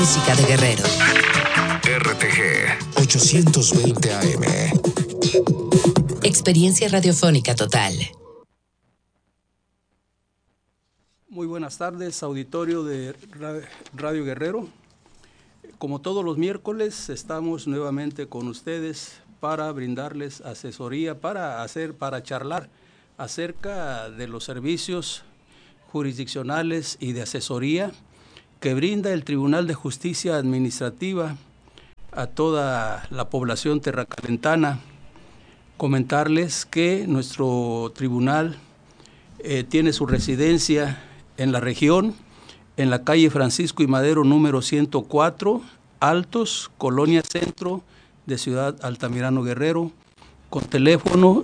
música de Guerrero. RTG 820 AM. Experiencia radiofónica total. Muy buenas tardes, auditorio de Radio Guerrero. Como todos los miércoles, estamos nuevamente con ustedes para brindarles asesoría, para charlar acerca de los servicios jurisdiccionales y de asesoría que brinda el Tribunal de Justicia Administrativa a toda la población terracalentana. Comentarles que nuestro tribunal tiene su residencia en la región, en la calle Francisco y Madero número 104, Altos, Colonia Centro de Ciudad Altamirano, Guerrero, con teléfono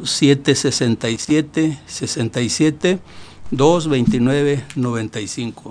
767-67-229-95.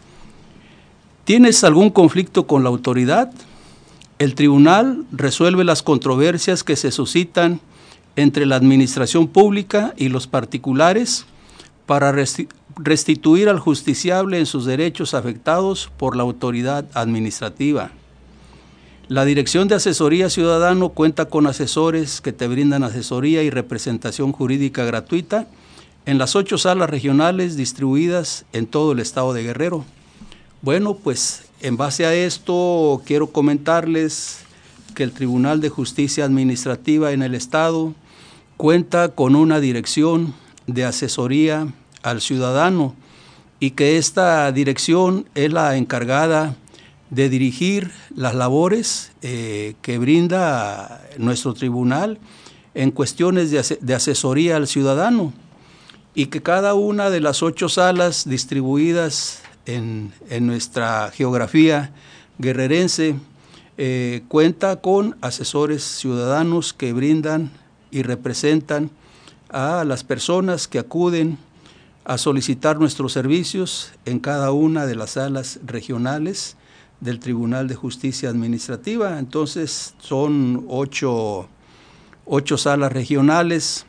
¿Tienes algún conflicto con la autoridad? El tribunal resuelve las controversias que se suscitan entre la administración pública y los particulares para restituir al justiciable en sus derechos afectados por la autoridad administrativa. La Dirección de Asesoría Ciudadano cuenta con asesores que te brindan asesoría y representación jurídica gratuita en las 8 salas regionales distribuidas en todo el estado de Guerrero. Bueno, pues en base a esto quiero comentarles que el Tribunal de Justicia Administrativa en el estado cuenta con una dirección de asesoría al ciudadano y que esta dirección es la encargada de dirigir las labores que brinda nuestro tribunal en cuestiones de asesoría al ciudadano, y que cada una de las 8 salas distribuidas en nuestra geografía guerrerense cuenta con asesores ciudadanos que brindan y representan a las personas que acuden a solicitar nuestros servicios en cada una de las salas regionales del Tribunal de Justicia Administrativa. Entonces son 8 salas regionales,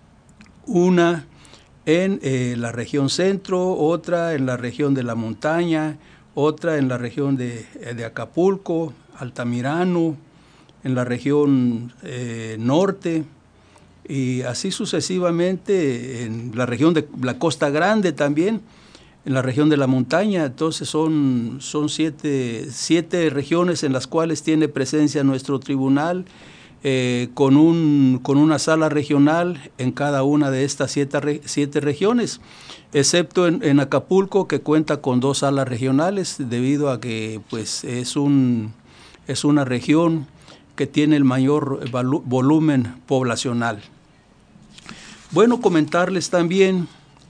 una en la región centro, otra en la región de la montaña, otra en la región de Acapulco, Altamirano, en la región norte, y así sucesivamente en la región de la Costa Grande también, en la región de la montaña. Entonces son 7 regiones en las cuales tiene presencia nuestro tribunal, con una sala regional en cada una de estas 7 regiones, excepto en Acapulco, que cuenta con 2 salas regionales, debido a que pues es una región que tiene el mayor volumen poblacional. Bueno, comentarles también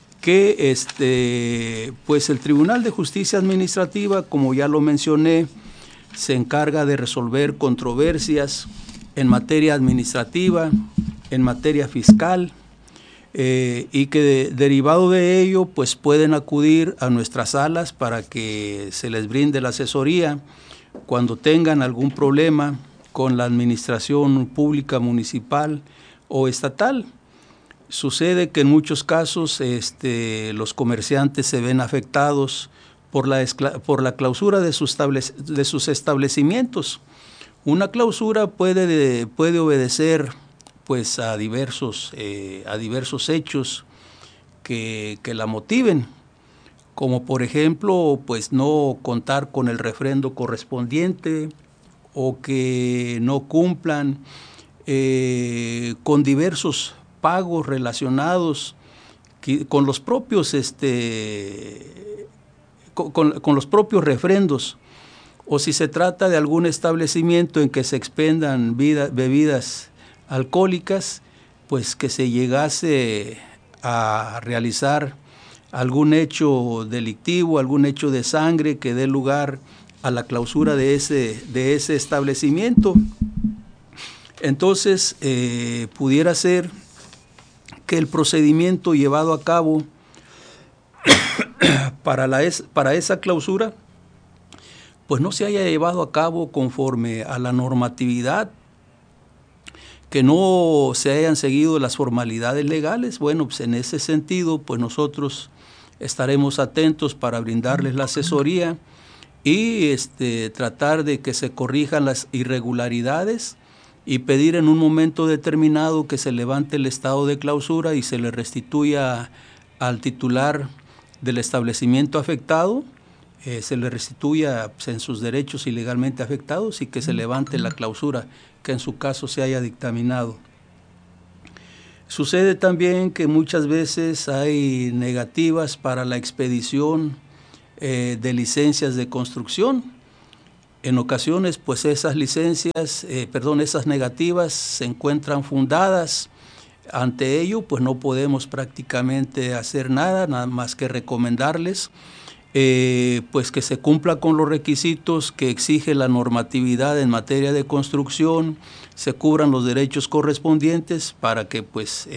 que pues el Tribunal de Justicia Administrativa, como ya lo mencioné, se encarga de resolver controversias en materia administrativa, en materia fiscal, y que derivado de ello pues pueden acudir a nuestras salas para que se les brinde la asesoría cuando tengan algún problema con la administración pública municipal o estatal. Sucede que en muchos casos los comerciantes se ven afectados por la clausura de sus establecimientos. Una clausura puede obedecer pues a diversos hechos que la motiven, como por ejemplo pues no contar con el refrendo correspondiente, o que no cumplan con diversos pagos relacionados con los propios con los propios refrendos, o si se trata de algún establecimiento en que se expendan bebidas alcohólicas, pues que se llegase a realizar algún hecho delictivo, algún hecho de sangre que dé lugar a la clausura de ese establecimiento. Entonces, pudiera ser que el procedimiento llevado a cabo para esa clausura pues no se haya llevado a cabo conforme a la normatividad, que no se hayan seguido las formalidades legales. Bueno, pues en ese sentido, pues nosotros estaremos atentos para brindarles la asesoría y tratar de que se corrijan las irregularidades y pedir en un momento determinado que se levante el estado de clausura y se le restituya al titular del establecimiento afectado, se le restituya en sus derechos ilegalmente afectados y que se levante la clausura que en su caso se haya dictaminado. Sucede también que muchas veces hay negativas para la expedición de licencias de construcción. En ocasiones, pues esas esas negativas se encuentran fundadas. Ante ello, pues no podemos prácticamente hacer nada más que recomendarles pues que se cumpla con los requisitos que exige la normatividad en materia de construcción, se cubran los derechos correspondientes para que pues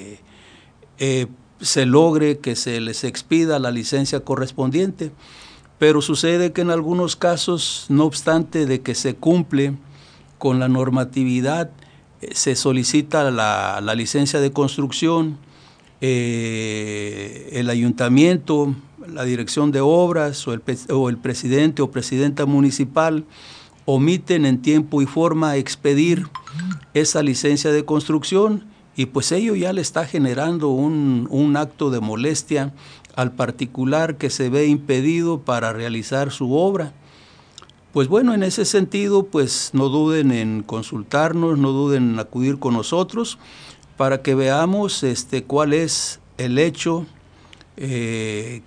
se logre que se les expida la licencia correspondiente. Pero sucede que en algunos casos, no obstante de que se cumple con la normatividad, se solicita la licencia de construcción, el ayuntamiento, la dirección de obras o el presidente o presidenta municipal omiten en tiempo y forma expedir esa licencia de construcción y pues ello ya le está generando un acto de molestia al particular que se ve impedido para realizar su obra. Pues bueno, en ese sentido, pues no duden en consultarnos, no duden en acudir con nosotros para que veamos cuál es el hecho, el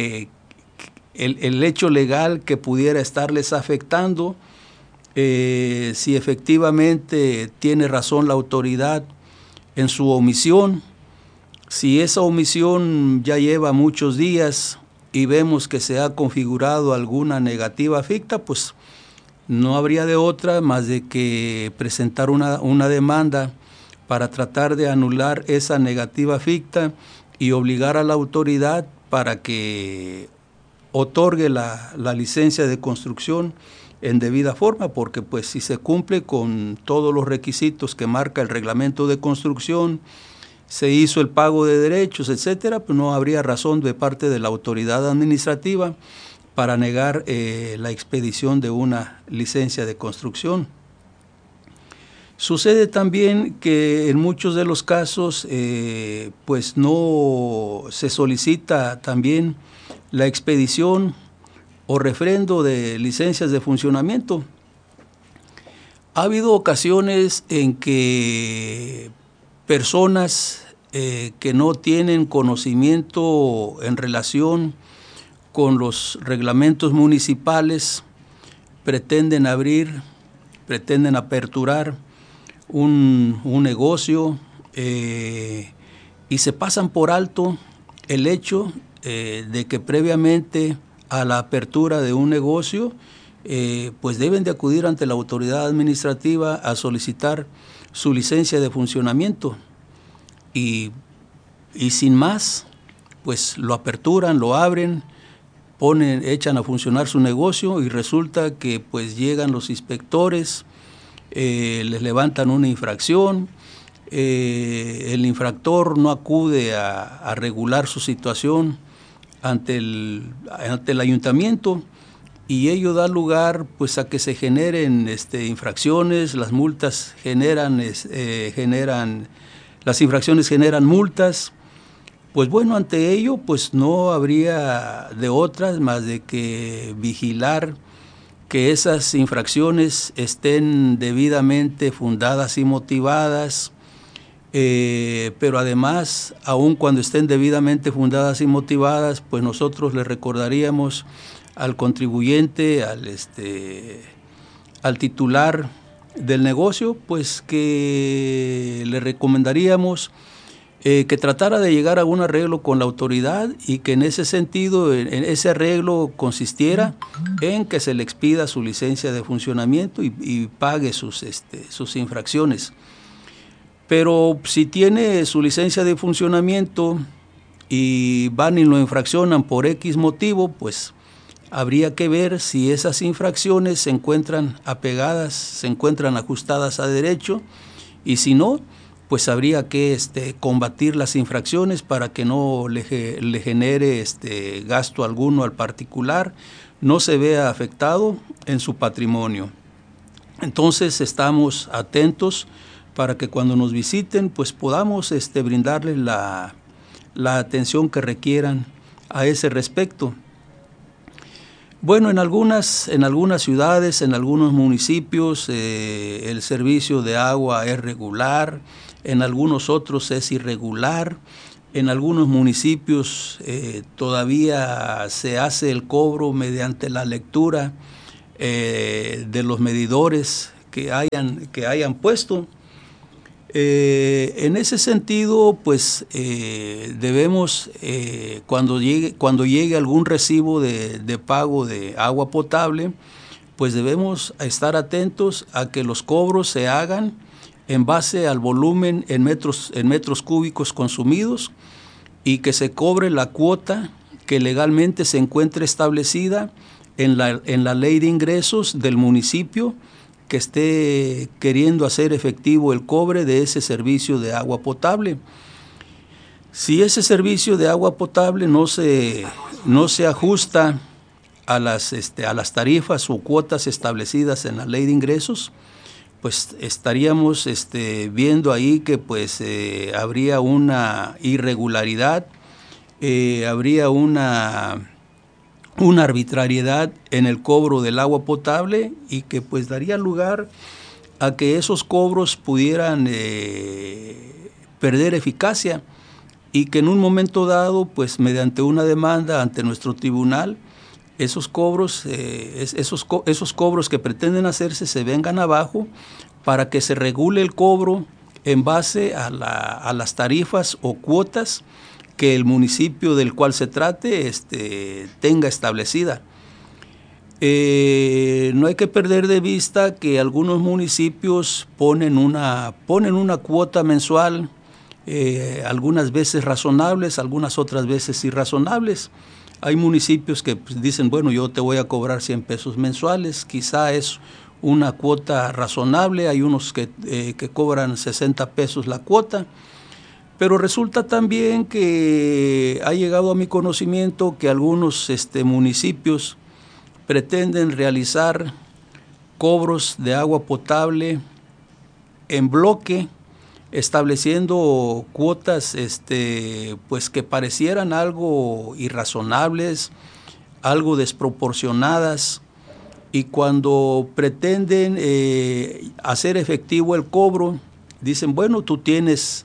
hecho legal que pudiera estarles afectando, si efectivamente tiene razón la autoridad en su omisión. Si esa omisión ya lleva muchos días y vemos que se ha configurado alguna negativa ficta, pues no habría de otra más de que presentar una demanda para tratar de anular esa negativa ficta y obligar a la autoridad para que otorgue la licencia de construcción en debida forma, porque pues si se cumple con todos los requisitos que marca el reglamento de construcción, se hizo el pago de derechos, etcétera, pues no habría razón de parte de la autoridad administrativa para negar la expedición de una licencia de construcción. Sucede también que en muchos de los casos pues no se solicita también la expedición o refrendo de licencias de funcionamiento. Ha habido ocasiones en que personas que no tienen conocimiento en relación con los reglamentos municipales pretenden aperturar un negocio y se pasan por alto el hecho de que previamente a la apertura de un negocio pues deben de acudir ante la autoridad administrativa a solicitar su licencia de funcionamiento y sin más pues lo aperturan, lo abren, echan a funcionar su negocio y resulta que pues llegan los inspectores, les levantan una infracción, el infractor no acude a regular su situación ante el ayuntamiento y ello da lugar pues a que se generen infracciones, las multas las infracciones generan multas. Pues bueno, ante ello pues no habría de otras más de que vigilar que esas infracciones estén debidamente fundadas y motivadas, pero además, aun cuando estén debidamente fundadas y motivadas, pues nosotros le recordaríamos al contribuyente, al titular del negocio, pues que le recomendaríamos que tratara de llegar a un arreglo con la autoridad y que en ese sentido, en ese arreglo consistiera en que se le expida su licencia de funcionamiento y pague sus infracciones. Pero si tiene su licencia de funcionamiento y van y lo infraccionan por X motivo, pues habría que ver si esas infracciones se encuentran apegadas, se encuentran ajustadas a derecho y si no, pues habría que combatir las infracciones para que no le genere gasto alguno al particular, no se vea afectado en su patrimonio. Entonces estamos atentos para que cuando nos visiten pues podamos brindarles la atención que requieran a ese respecto. Bueno, en algunas ciudades, en algunos municipios, el servicio de agua es regular, en algunos otros es irregular, en algunos municipios todavía se hace el cobro mediante la lectura de los medidores que hayan puesto. En ese sentido, pues debemos, cuando llegue algún recibo de pago de agua potable, pues debemos estar atentos a que los cobros se hagan en base al volumen en metros cúbicos consumidos y que se cobre la cuota que legalmente se encuentre establecida en la ley de ingresos del municipio que esté queriendo hacer efectivo el cobre de ese servicio de agua potable. Si ese servicio de agua potable no se ajusta a las tarifas o cuotas establecidas en la ley de ingresos, pues estaríamos viendo ahí que pues habría una irregularidad, habría una arbitrariedad en el cobro del agua potable y que pues daría lugar a que esos cobros pudieran perder eficacia y que en un momento dado pues mediante una demanda ante nuestro tribunal esos cobros que pretenden hacerse se vengan abajo para que se regule el cobro en base a las tarifas o cuotas que el municipio del cual se trate tenga establecida. No hay que perder de vista que algunos municipios ponen una cuota mensual, algunas veces razonables, algunas otras veces irrazonables. Hay municipios que pues, dicen, bueno, yo te voy a cobrar 100 pesos mensuales, quizá es una cuota razonable, hay unos que cobran 60 pesos la cuota. Pero resulta también que ha llegado a mi conocimiento que algunos municipios pretenden realizar cobros de agua potable en bloque, estableciendo cuotas pues que parecieran algo irrazonables, algo desproporcionadas, y cuando pretenden hacer efectivo el cobro, dicen, bueno, tú tienes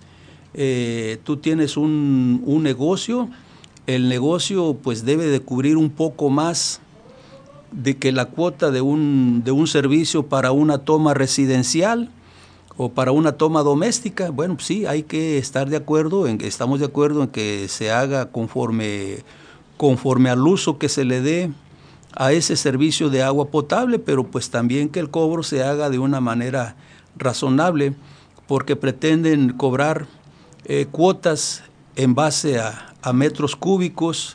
un negocio, el negocio pues debe de cubrir un poco más de que la cuota de un servicio para una toma residencial o para una toma doméstica. Bueno, sí, hay que estar de acuerdo, estamos de acuerdo en que se haga conforme al uso que se le dé a ese servicio de agua potable, pero pues también que el cobro se haga de una manera razonable, porque pretenden cobrar cuotas en base a metros cúbicos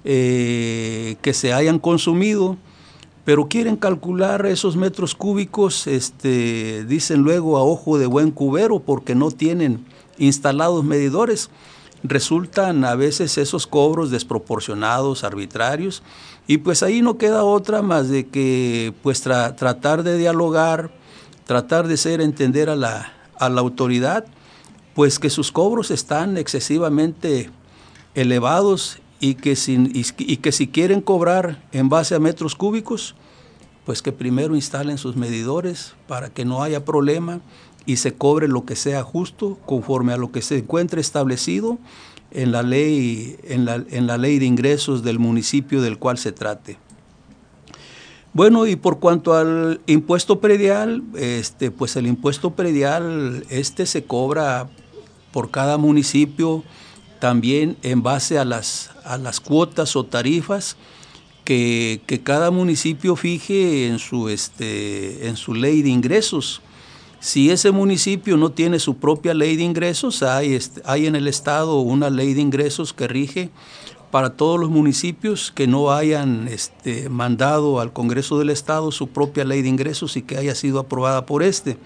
que se hayan consumido, pero quieren calcular esos metros cúbicos, dicen luego a ojo de buen cubero, porque no tienen instalados medidores. Resultan a veces esos cobros desproporcionados, arbitrarios, y pues ahí no queda otra más de que pues tratar de dialogar, tratar de entender a la autoridad, pues que sus cobros están excesivamente elevados y que si quieren cobrar en base a metros cúbicos, pues que primero instalen sus medidores para que no haya problema y se cobre lo que sea justo conforme a lo que se encuentre establecido en la ley de ingresos del municipio del cual se trate. Bueno, y por cuanto al impuesto predial, pues el impuesto predial se cobra por cada municipio también en base a las cuotas o tarifas que cada municipio fije en su ley de ingresos. Si ese municipio no tiene su propia ley de ingresos, hay en el estado una ley de ingresos que rige para todos los municipios que no hayan mandado al Congreso del Estado su propia ley de ingresos y que haya sido aprobada por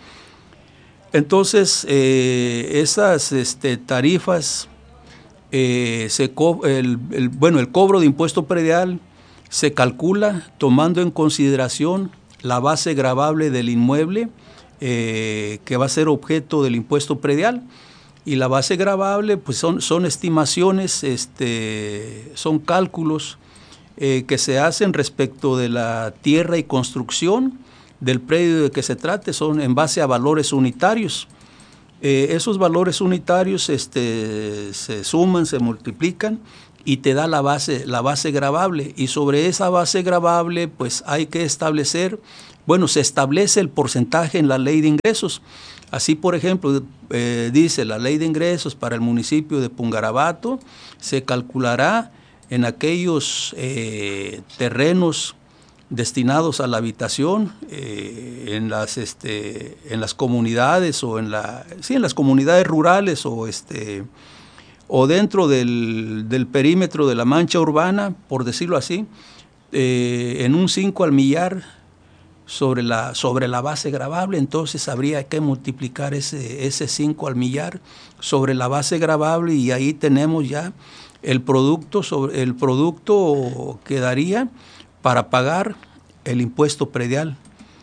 Entonces, esas tarifas, el cobro de impuesto predial se calcula tomando en consideración la base gravable del inmueble que va a ser objeto del impuesto predial. Y la base gravable pues son estimaciones, son cálculos que se hacen respecto de la tierra y construcción del predio de que se trate, son en base a valores unitarios. Esos valores unitarios se suman, se multiplican y te da la base gravable. Y sobre esa base gravable pues hay que establecer, se establece el porcentaje en la ley de ingresos. Así, por ejemplo, dice la ley de ingresos para el municipio de Pungarabato, se calculará en aquellos terrenos destinados a la habitación, en las comunidades o en las comunidades rurales o dentro del perímetro de la mancha urbana, por decirlo así, en un 5 al millar, sobre la base gravable. Entonces habría que multiplicar ese 5 al millar sobre la base gravable y ahí tenemos ya el producto quedaría para pagar el impuesto predial.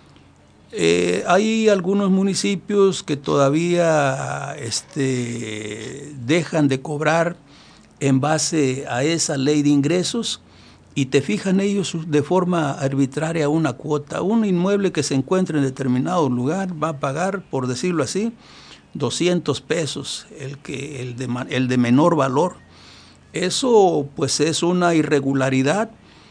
Hay algunos municipios que todavía dejan de cobrar en base a esa ley de ingresos, y te fijan ellos de forma arbitraria una cuota. Un inmueble que se encuentre en determinado lugar va a pagar, por decirlo así, 200 pesos, el de menor valor. Eso pues es una irregularidad,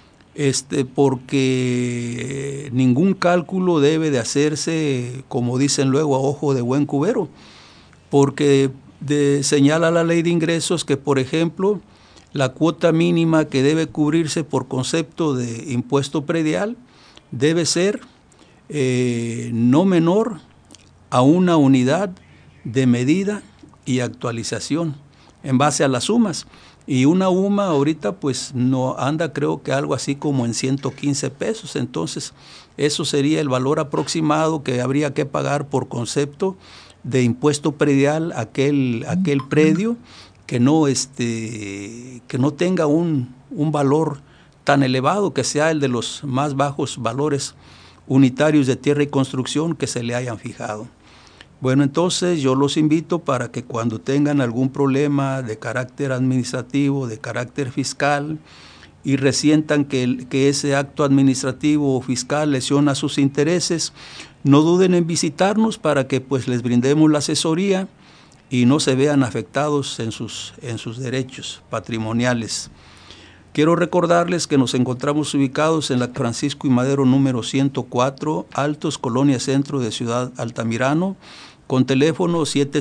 porque ningún cálculo debe de hacerse, como dicen luego, a ojo de buen cubero, porque señala la ley de ingresos que, por ejemplo, la cuota mínima que debe cubrirse por concepto de impuesto predial debe ser no menor a una unidad de medida y actualización en base a las UMAS. Y una UMA ahorita pues no anda, creo que algo así como en 115 pesos. Entonces eso sería el valor aproximado que habría que pagar por concepto de impuesto predial aquel predio que no tenga un valor tan elevado, que sea el de los más bajos valores unitarios de tierra y construcción que se le hayan fijado. Bueno, entonces yo los invito para que cuando tengan algún problema de carácter administrativo, de carácter fiscal, y resientan que ese acto administrativo o fiscal lesiona sus intereses, no duden en visitarnos para que pues les brindemos la asesoría y no se vean afectados en sus derechos patrimoniales. Quiero recordarles que nos encontramos ubicados en la Francisco y Madero número 104, Altos, Colonia Centro de Ciudad Altamirano, con teléfono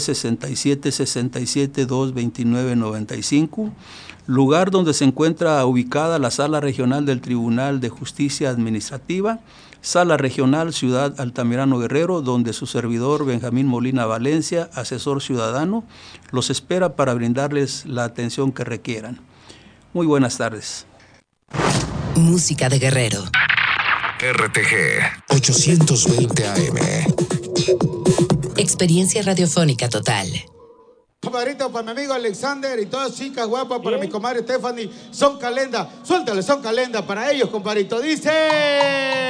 767-67-229-95, lugar donde se encuentra ubicada la Sala Regional del Tribunal de Justicia Administrativa, Sala Regional Ciudad Altamirano Guerrero, donde su servidor Benjamín Molina Valencia, asesor ciudadano, los espera para brindarles la atención que requieran. Muy buenas tardes. Música de Guerrero. RTG 820 AM. Experiencia radiofónica total. Compadrito, para mi amigo Alexander y todas chicas guapas, para mi comadre Stephanie, Son Calenda. Suéltale Son Calenda para ellos, compadrito. Dice...